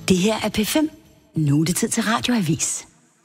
Det her er P5. Nu er det tid til Radioavis.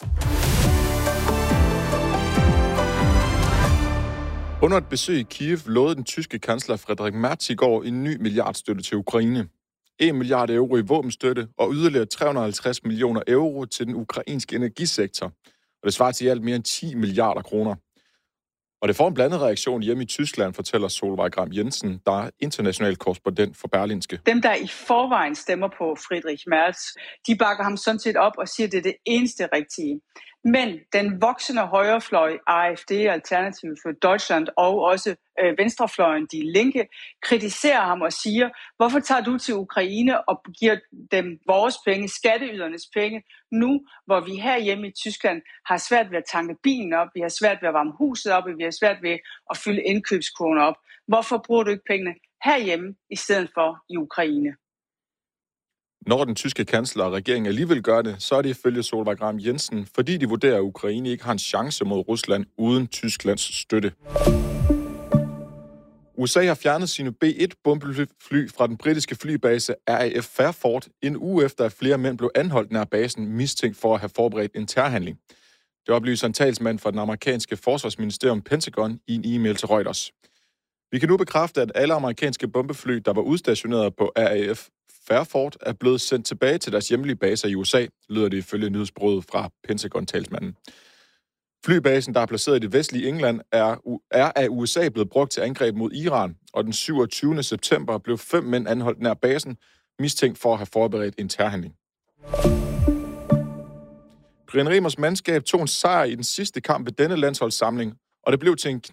Under et besøg i Kiev lovede den tyske kansler Friedrich Merz i går en ny milliardstøtte til Ukraine. 1 milliard euro i våbenstøtte og yderligere 350 millioner euro til den ukrainske energisektor. Og det svarer til i alt mere end 10 milliarder kroner. Og det får en blandet reaktion hjemme i Tyskland, fortæller Solveig Gram Jensen, der er international korrespondent for Berlingske. Dem, der i forvejen stemmer på Friedrich Merz, de bakker ham sådan set op og siger, at det er det eneste rigtige. Men den voksende højrefløj, AfD, Alternative for Deutschland, og også venstrefløjen, Die Linke, kritiserer ham og siger, hvorfor tager du til Ukraine og giver dem vores penge, skatteydernes penge, nu hvor vi herhjemme i Tyskland har svært ved at tanke bilen op, vi har svært ved at varme huset op, vi har svært ved at fylde indkøbskurven op. Hvorfor bruger du ikke pengene herhjemme i stedet for i Ukraine? Når den tyske kansler og regeringen alligevel gør det, så er det ifølge Solveig Gram Jensen, fordi de vurderer, at Ukraine ikke har en chance mod Rusland uden Tysklands støtte. USA har fjernet sine B-1-bombefly fra den britiske flybase RAF Fairford en uge efter, at flere mænd blev anholdt nær basen, mistænkt for at have forberedt en terrorhandling. Det oplyser en talsmand for den amerikanske forsvarsministerium Pentagon i en e-mail til Reuters. Vi kan nu bekræfte, at alle amerikanske bombefly, der var udstationeret på RAF Fairford, er blevet sendt tilbage til deres hjemlige baser i USA, lyder det ifølge nyhedsbureauet fra Pentagon-talsmanden. Flybasen, der er placeret i det vestlige England, er af USA blevet brugt til angreb mod Iran, og den 27. september blev 5 mænd anholdt nær basen, mistænkt for at have forberedt en terrorhandling. Brian Reimers mandskab tog en sejr i den sidste kamp ved denne landsholdssamling, og det blev til en